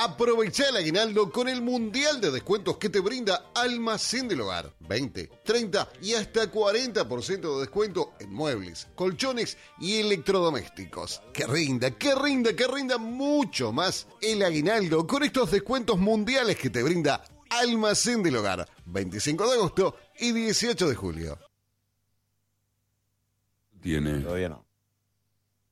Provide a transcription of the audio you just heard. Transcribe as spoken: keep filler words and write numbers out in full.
Aprovecha el aguinaldo con el mundial de descuentos que te brinda Almacén del Hogar. veinte, treinta y hasta cuarenta por ciento de descuento en muebles, colchones y electrodomésticos. Que rinda, que rinda, que rinda mucho más el aguinaldo con estos descuentos mundiales que te brinda Almacén del Hogar. veinticinco de agosto y dieciocho de julio. Tiene. Todavía no.